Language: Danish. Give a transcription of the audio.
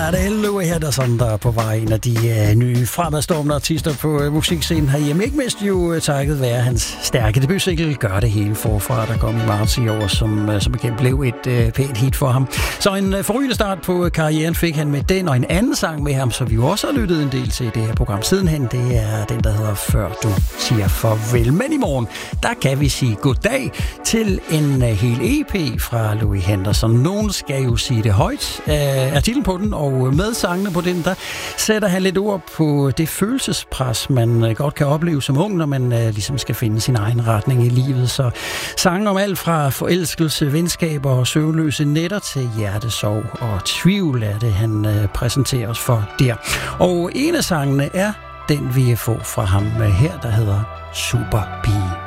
er det Louis Henderson, der er på vej, en af de nye fremadstormende artister på musikscenen herhjemme. Ikke mindst jo takket være hans stærke debutsingle Gør det hele forfra, der kom i marts i år, som bekendt blev et pænt hit for ham. Så en forrygende start på karrieren fik han med den, og en anden sang med ham, så vi jo også har lyttet en del til det her program sidenhen. Det er den, der hedder Før du siger farvel. Men i morgen, der kan vi sige goddag til en hel EP fra Louis Henderson. Nogen skal jo sige det højt. Artiklen på den, og med sangene på den, der sætter han lidt ord på det følelsespres, man godt kan opleve som ung, når man ligesom skal finde sin egen retning i livet. Så sange om alt fra forelskelse, venskaber og søvnløse nætter til hjertesorg og tvivl er det, han præsenterer os for der. Og en af sangene er den, vi får fra ham her, der hedder Superpige.